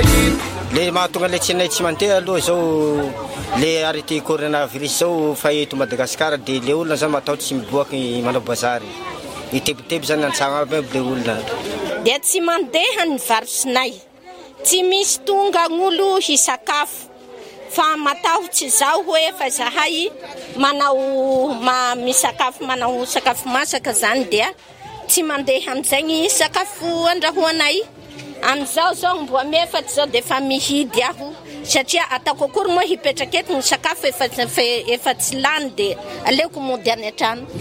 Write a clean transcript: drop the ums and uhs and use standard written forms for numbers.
Le mahatonga le tsinay tsy mandeha aloha zao le arrêté coronavirus zao fa eto Madagasikara de le olona zany matahotra tsy miboaky manao bazary itebiteby zany antsagna aby le olona dia tsy mandeha ny varosinay tsy misy tonga gn'olo hisakafo fa matahotsy zao hoe efa zahay manao misakafo manao sakafo masaka zany dia tsy mandeha am'izay sakafo andrahoanay am'izao zao mboa mefatsy zao de fa mihidy aho satria ataoko akory moa hipetraky eto ny sakafo efa tsy lany de aleoko mody any an-trano